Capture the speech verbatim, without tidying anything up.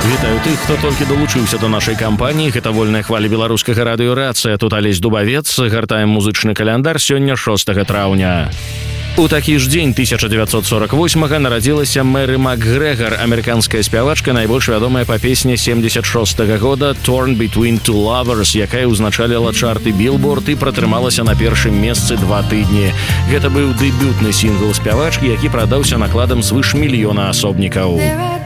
Вітаю тых, хто толькі далучыўся до нашай кампаніі. Гэта вольная хваля беларускага радыё «Рацыя». Тут Алесь Дубавец. Гартаем музычны каляндар сёння шостага траўня. У такі ж дзень тысяча дзевяцьсот сорок восьмага нарадзілася Мэры МакГрэгар, амерыканская спявачка, найбольш вядомая па песні семьдесят шостага года «Torn Between Two Lovers», якая ўзначаліла чарты Billboard і пратрымалася на першым месцы два тыдні. Гэта быў дэбютны сінгл спявачкі, які прадаўся накладам свыш мільёна асобнікаў.